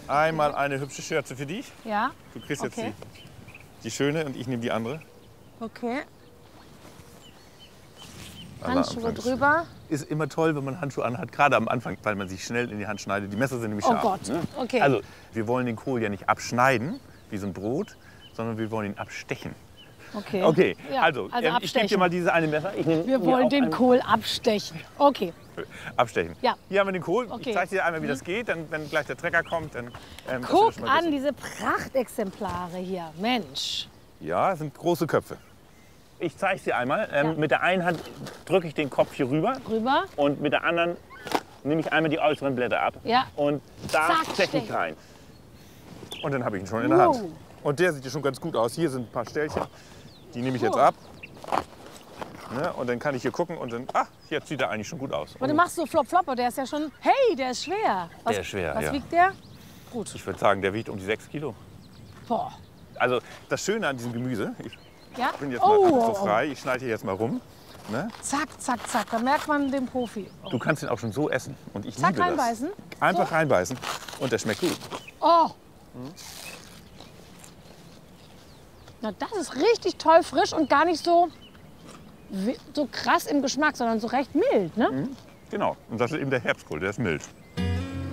Einmal eine hübsche Schürze für dich. Ja. Du kriegst Okay. jetzt die schöne und ich nehme die andere. Okay. Handschuhe Handschuhe drüber. Ist immer toll, wenn man Handschuhe anhat, gerade am Anfang, weil man sich schnell in die Hand schneidet. Die Messer sind nämlich Oh scharf. Gott, Ne? okay. Also, wir wollen den Kohl ja nicht abschneiden, wie so ein Brot, sondern wir wollen ihn abstechen. Okay. Okay, Ja, also ich gebe dir abstechen. mal diese eine Messer. Ich nehme Wir hier wollen auch den ein- Kohl abstechen. Okay. Abstechen. Ja. Hier haben wir den Kohl. Okay. Ich zeige dir einmal, wie das geht. Dann, wenn gleich der Trecker kommt, dann dass wir Guck das schon mal an, wissen. diese Prachtexemplare hier. Mensch. Ja, das sind große Köpfe. Ich zeige es dir einmal. Ja. Mit der einen Hand drücke ich den Kopf hier rüber Rüber. und mit der anderen nehme ich einmal die äußeren Blätter ab. Ja. Und da Zack, steche ich stechen. rein. Und dann habe ich ihn schon in der Wow. Hand. Und der sieht ja schon ganz gut aus. Hier sind ein paar Stählchen. Die nehme ich jetzt Cool. ab. Ne? Und dann kann ich hier gucken und dann, ach, jetzt sieht er eigentlich schon gut aus. Und du machst so flop, flop, aber der ist ja schon, hey, der ist schwer. Was, Der ist schwer, Was ja. wiegt der? Gut. Ich würde sagen, der wiegt um die 6 Kilo. Boah. Also das Schöne an diesem Gemüse, ich Ja? bin jetzt mal so frei, ich schneide hier jetzt mal rum. Ne? Zack, zack, zack. Da merkt man den Profi. Oh. Du kannst ihn auch schon so essen. Und ich Zack, liebe das. reinbeißen? Einfach So? reinbeißen und der schmeckt gut. Oh. Na, das ist richtig toll frisch und gar nicht so, so krass im Geschmack, sondern so recht mild, ne? Genau. Und das ist eben der Herbstkohl, der ist mild.